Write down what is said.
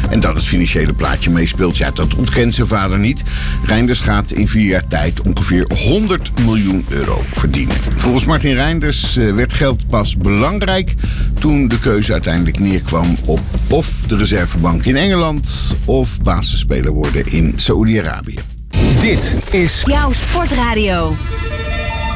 En dat het financiële plaatje meespeelt, ja, dat ontkent zijn vader niet. Reinders gaat in 4 jaar tijd ongeveer 100 miljoen euro verdienen. Volgens Martin Reinders werd geld pas belangrijk toen de keuze uiteindelijk neerkwam op of de reservebank in Engeland of basisspeler worden in Saoedi-Arabië. Dit is jouw Sportradio.